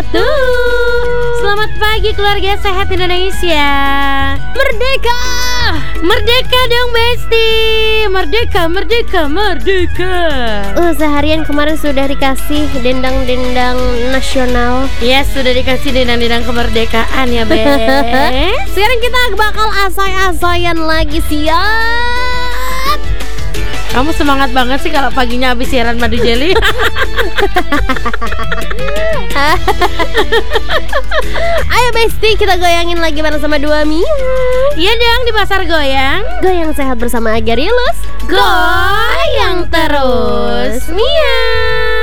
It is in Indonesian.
wabarakatuh. Selamat pagi keluarga sehat Indonesia. Merdeka! Merdeka dong Besti. Merdeka, merdeka, merdeka. Seharian kemarin sudah dikasih dendang-dendang nasional. Ya sudah dikasih dendang-dendang kemerdekaan ya Bes. Sekarang kita bakal asai-asaian lagi, siap? Kamu semangat banget sih kalau paginya habis siaran madu jelly. Ayo Besti, kita goyangin lagi bareng sama Dua Mia. Iya dong, di pasar goyang. Goyang sehat bersama Agarilus. Goyang terus Mia.